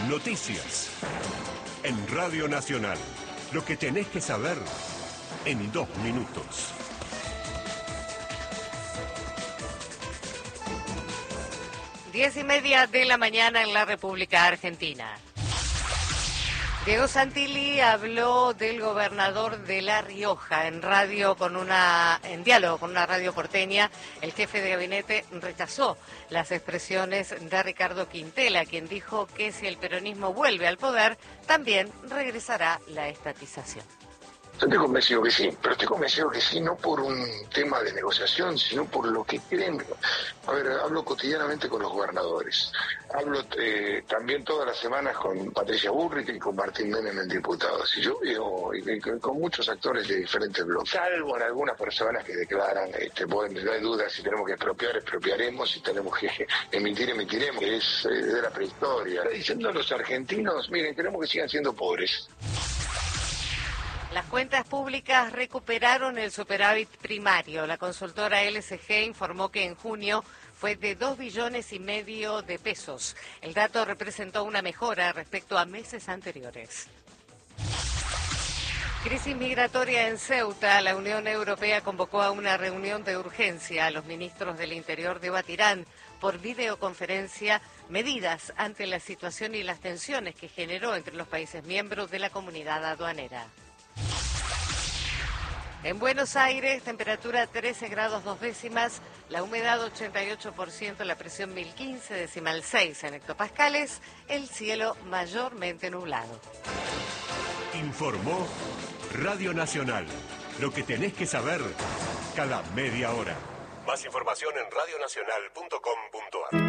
Noticias. En Radio Nacional. Lo que tenés que saber en 2 minutos. Diez y media de la mañana en la República Argentina. Diego Santilli habló del gobernador de La Rioja en diálogo con una radio porteña. El jefe de gabinete rechazó las expresiones de Ricardo Quintela, quien dijo que si el peronismo vuelve al poder, también regresará la estatización. Yo estoy convencido que sí, pero estoy convencido que sí, no por un tema de negociación, sino por lo que creen. A ver, hablo cotidianamente con los gobernadores, hablo también todas las semanas con Patricia Bullrich y con Martín Menem en diputados, y yo veo con muchos actores de diferentes bloques, salvo en algunas personas que declaran, bueno, no hay duda, si tenemos que expropiar, expropiaremos, si tenemos que emitir, emitiremos, que es de la prehistoria. Está diciendo a los argentinos, miren, queremos que sigan siendo pobres. Las cuentas públicas recuperaron el superávit primario. La consultora LSG informó que en junio fue de 2,5 billones de pesos. El dato representó una mejora respecto a meses anteriores. Crisis migratoria en Ceuta. La Unión Europea convocó a una reunión de urgencia. Los ministros del Interior debatirán por videoconferencia medidas ante la situación y las tensiones que generó entre los países miembros de la comunidad aduanera. En Buenos Aires, temperatura 13 grados 2 décimas, la humedad 88%, la presión 1015,6 en hectopascales, el cielo mayormente nublado. Informó Radio Nacional. Lo que tenés que saber cada media hora. Más información en radionacional.com.ar.